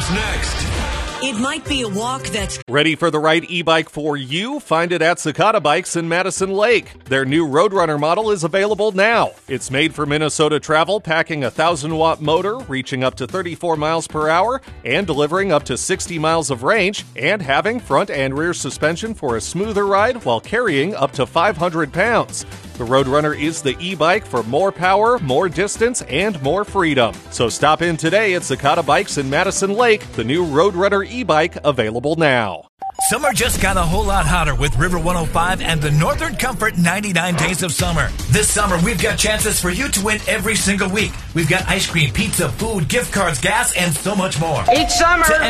What's next? It might be a walk that's Ready for the right e-bike for you? Find it at Cicada Bikes in Madison Lake. Their new Roadrunner model is available now. It's made for Minnesota travel, packing a 1,000-watt motor, reaching up to 34 miles per hour, and delivering up to 60 miles of range, and having front and rear suspension for a smoother ride while carrying up to 500 pounds. The Roadrunner is the e-bike for more power, more distance, and more freedom. So stop in today at Cicada Bikes in Madison Lake. The new Roadrunner e-bike available now. Summer just got a whole lot hotter with River 105 and the Northern Comfort 99 Days of Summer. This summer, we've got chances for you to win every single week. We've got ice cream, pizza, food, gift cards, gas, and so much more. Each summer.